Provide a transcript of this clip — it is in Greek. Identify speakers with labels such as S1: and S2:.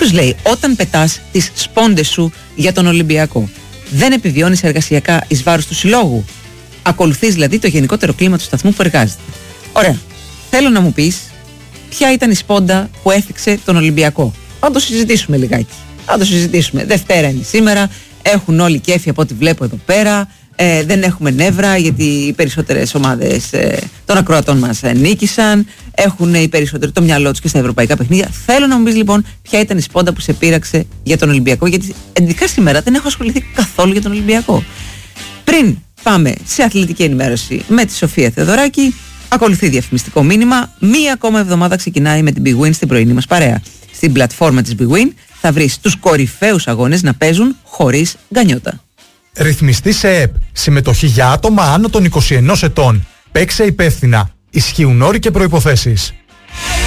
S1: Κάποιος λέει, όταν πετάς τις σπόντες σου για τον Ολυμπιακό, δεν επιβιώνεις εργασιακά εις βάρος του συλλόγου? Ακολουθείς δηλαδή το γενικότερο κλίμα του σταθμού που εργάζεται. Ωραία. Θέλω να μου πεις ποια ήταν η σπόντα που έφυξε τον Ολυμπιακό. Θα το συζητήσουμε λιγάκι. Θα το συζητήσουμε. Δευτέρα είναι σήμερα. Έχουν όλοι κέφι από ό,τι βλέπω εδώ πέρα. Δεν έχουμε νεύρα γιατί οι περισσότερες ομάδες των ακροατών μας νίκησαν. Έχουν οι περισσότεροι το μυαλό τους και στα ευρωπαϊκά παιχνίδια. Θέλω να μου πεις λοιπόν ποια ήταν η σπόντα που σε πείραξε για τον Ολυμπιακό, γιατί ειδικά σήμερα δεν έχω ασχοληθεί καθόλου για τον Ολυμπιακό. Πριν πάμε σε αθλητική ενημέρωση με τη Σοφία Θεοδωράκη, ακολουθεί διαφημιστικό μήνυμα. Μία ακόμα εβδομάδα ξεκινάει με την Big Win στην πρωινή μας παρέα. Στην πλατφόρμα της Big Win θα βρεις τους κορυφαίους αγώνες να παίζουν χωρίς γκανιότα.
S2: Ρυθμιστή σε ΕΠ. Συμμετοχή για άτομα άνω των 21 ετών. Παίξε υπεύθυνα. Ισχύουν όροι και προϋποθέσεις.